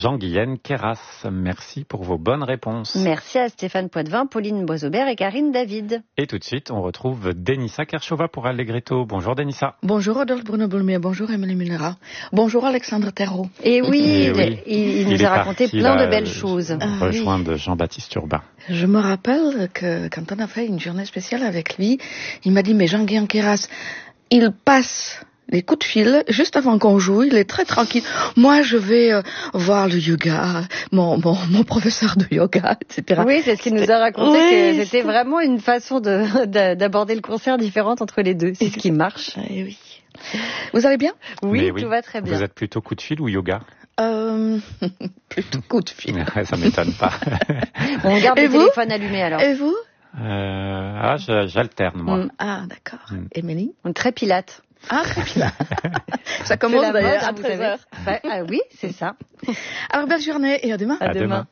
Jean-Guyenne Queyras, merci pour vos bonnes réponses. Merci à Stéphane Poitvin, Pauline Boisaubert et Karine David. Et tout de suite, on retrouve Denissa Kerchova pour Allegretto. Bonjour Denissa. Bonjour Rodolphe Bruno-Boulmier, bonjour Émilie Munera, bonjour Alexandre Terreau. Et oui, il nous a raconté plein de belles choses. Rejoindre Jean-Baptiste Urbain. Je me rappelle que quand on a fait une journée spéciale avec lui, il m'a dit, mais Jean-Guyenne Queyras, il passe les coups de fil juste avant qu'on joue, il est très tranquille. Moi, je vais voir le yoga, mon professeur de yoga, etc. Oui, c'est ce qu'il nous a raconté, que c'était vraiment une façon d'aborder le concert différente entre les deux. C'est ce qui marche. Oui. Vous allez bien ? Oui, tout va très bien. Vous êtes plutôt coup de fil ou yoga ? Plutôt coup de fil. Ça m'étonne pas. On garde le téléphone allumé alors. Et vous ? J'alterne, moi. Ah, d'accord. Émilie ? Très pilate. Ah, très bien. Ça commence d'ailleurs à 13h. Ah oui, c'est ça. Alors, belle journée et à demain. À demain.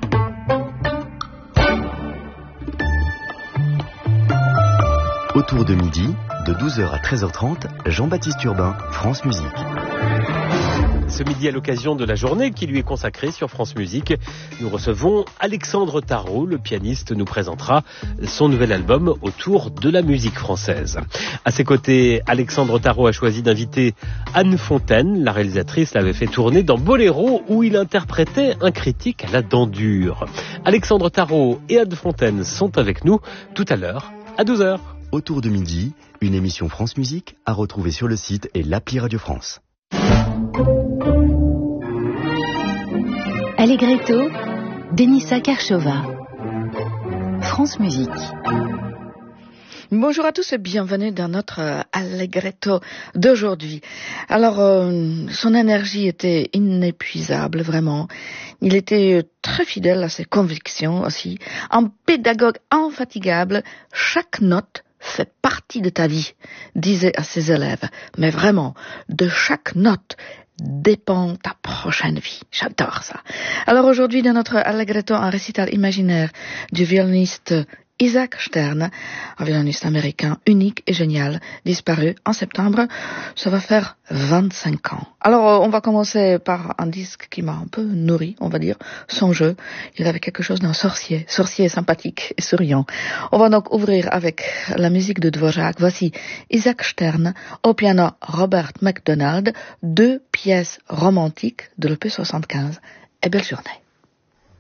Autour de midi, de 12h à 13h30, Jean-Baptiste Urbain, France Musique. Ce midi, à l'occasion de la journée qui lui est consacrée sur France Musique, nous recevons Alexandre Tarot. Le pianiste nous présentera son nouvel album autour de la musique française. À ses côtés, Alexandre Tarot a choisi d'inviter Anne Fontaine. La réalisatrice l'avait fait tourner dans Boléro, où il interprétait un critique à la dent dure. Alexandre Tarot et Anne Fontaine sont avec nous tout à l'heure, à 12h. Autour de midi, une émission France Musique à retrouver sur le site et l'appli Radio France. Allegretto, Denissa Kerchova, France Musique. Bonjour à tous et bienvenue dans notre Allegretto d'aujourd'hui. Alors, son énergie était inépuisable, vraiment. Il était très fidèle à ses convictions aussi. Un pédagogue infatigable, chaque note fait partie de ta vie, disait à ses élèves. Mais vraiment, de chaque note dépend ta prochaine vie. J'adore ça. Alors aujourd'hui, dans notre Allegretto, un récital imaginaire du violoniste Isaac Stern, un violoniste américain unique et génial, disparu en septembre. Ça va faire 25 ans. Alors, on va commencer par un disque qui m'a un peu nourri, on va dire, son jeu. Il avait quelque chose d'un sorcier sympathique et souriant. On va donc ouvrir avec la musique de Dvorak. Voici Isaac Stern, au piano Robert MacDonald, 2 pièces romantiques de l'opus 75. Et belle journée.